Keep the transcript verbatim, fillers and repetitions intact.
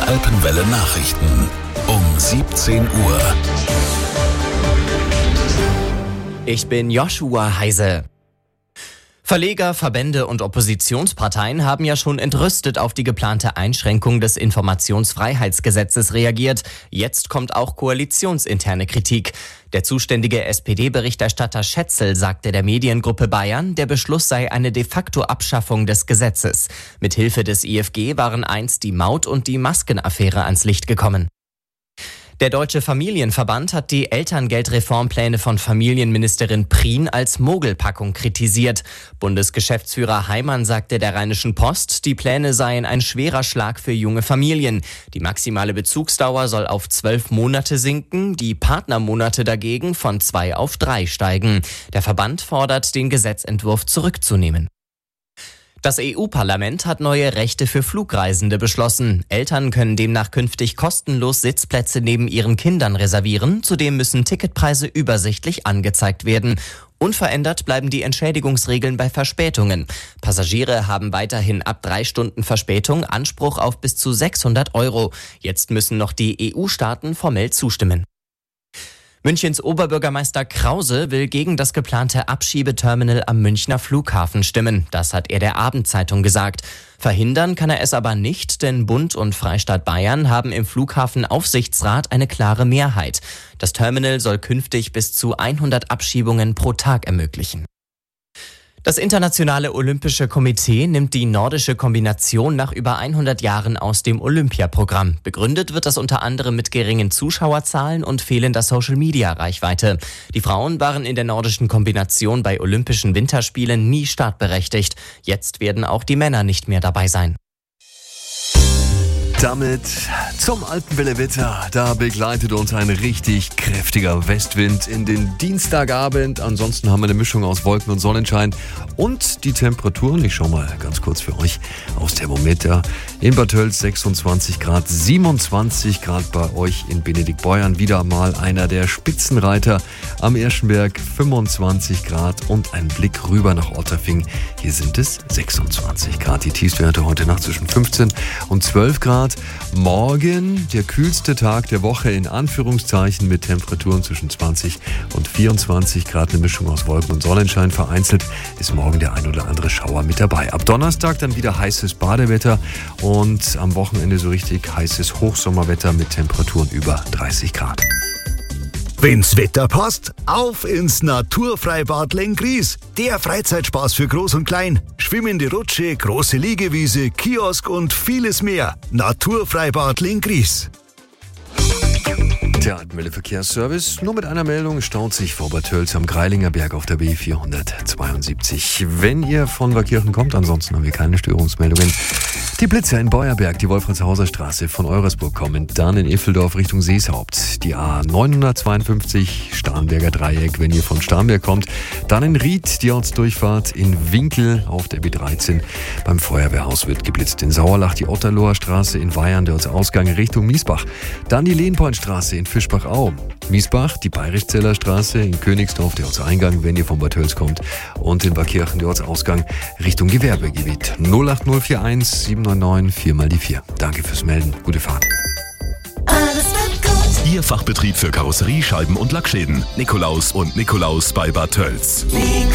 Alpenwelle Nachrichten um siebzehn Uhr. Ich bin Joshua Heise. Verleger, Verbände und Oppositionsparteien haben ja schon entrüstet auf die geplante Einschränkung des Informationsfreiheitsgesetzes reagiert. Jetzt kommt auch koalitionsinterne Kritik. Der zuständige S P D-Berichterstatter Schätzel sagte der Mediengruppe Bayern, der Beschluss sei eine de facto Abschaffung des Gesetzes. Mithilfe des I F G waren einst die Maut- und die Maskenaffäre ans Licht gekommen. Der Deutsche Familienverband hat die Elterngeldreformpläne von Familienministerin Prien als Mogelpackung kritisiert. Bundesgeschäftsführer Heimann sagte der Rheinischen Post, die Pläne seien ein schwerer Schlag für junge Familien. Die maximale Bezugsdauer soll auf zwölf Monate sinken, die Partnermonate dagegen von zwei auf drei steigen. Der Verband fordert, den Gesetzentwurf zurückzunehmen. Das E U-Parlament hat neue Rechte für Flugreisende beschlossen. Eltern können demnach künftig kostenlos Sitzplätze neben ihren Kindern reservieren. Zudem müssen Ticketpreise übersichtlich angezeigt werden. Unverändert bleiben die Entschädigungsregeln bei Verspätungen. Passagiere haben weiterhin ab drei Stunden Verspätung Anspruch auf bis zu sechshundert Euro. Jetzt müssen noch die E U-Staaten formell zustimmen. Münchens Oberbürgermeister Krause will gegen das geplante Abschiebeterminal am Münchner Flughafen stimmen. Das hat er der Abendzeitung gesagt. Verhindern kann er es aber nicht, denn Bund und Freistaat Bayern haben im Flughafenaufsichtsrat eine klare Mehrheit. Das Terminal soll künftig bis zu hundert Abschiebungen pro Tag ermöglichen. Das Internationale Olympische Komitee nimmt die nordische Kombination nach über hundert Jahren aus dem Olympiaprogramm. Begründet wird das unter anderem mit geringen Zuschauerzahlen und fehlender Social-Media-Reichweite. Die Frauen waren in der nordischen Kombination bei Olympischen Winterspielen nie startberechtigt. Jetzt werden auch die Männer nicht mehr dabei sein. Damit zum Alpenwelle-Wetter. Da begleitet uns ein richtig kräftiger Westwind in den Dienstagabend. Ansonsten haben wir eine Mischung aus Wolken und Sonnenschein. Und die Temperaturen, ich schaue mal ganz kurz für euch aufs Thermometer. In Bad Tölz sechsundzwanzig Grad, siebenundzwanzig Grad bei euch in Benediktbeuern. Wieder mal einer der Spitzenreiter. Am Erschenberg fünfundzwanzig Grad und ein Blick rüber nach Otterfing. Hier sind es sechsundzwanzig Grad. Die Tiefstwerte heute Nacht zwischen fünfzehn und zwölf Grad. Morgen der kühlste Tag der Woche in Anführungszeichen mit Temperaturen zwischen zwanzig und vierundzwanzig Grad. Eine Mischung aus Wolken und Sonnenschein. Vereinzelt ist morgen der ein oder andere Schauer mit dabei. Ab Donnerstag dann wieder heißes Badewetter und am Wochenende so richtig heißes Hochsommerwetter mit Temperaturen über dreißig Grad. Wenn's Wetter passt, auf ins Naturfreibad Lenggries. Der Freizeitspaß für Groß und Klein. Schwimmende Rutsche, große Liegewiese, Kiosk und vieles mehr. Naturfreibad Lenggries. Der Alpenwelle Verkehrsservice. Nur mit einer Meldung staut sich vor Bad Tölz am Greilinger Berg auf der B vierhundertzweiundsiebzig. Wenn ihr von Waakirchen kommt, ansonsten haben wir keine Störungsmeldungen. Die Blitzer in Beuerberg, die Wolfratshauser Straße von Eurasburg kommen, dann in Iffeldorf Richtung Seeshaupt. Die A neunhundertzweiundfünfzig, Starnberger Dreieck, wenn ihr von Starnberg kommt. Dann in Ried, die Ortsdurchfahrt in Winkel auf der B dreizehn. Beim Feuerwehrhaus wird geblitzt. In Sauerlach die Otterloher Straße, in Weyern der Ortsausgang Richtung Miesbach. Dann die Lehnpointstraße in Fischbach-Au. Miesbach, die Bayrischzeller Straße, in Königsdorf der Ortseingang, wenn ihr von Bad Tölz kommt. Und in Waakirchen der Ortsausgang Richtung Gewerbegebiet. null acht null vier eins sieben neun neun vier mal die vier. Danke fürs Melden. Gute Fahrt. Alles wird gut. Ihr Fachbetrieb für Karosserie, Scheiben und Lackschäden. Nikolaus und Nikolaus bei Bad Tölz. Nikolaus.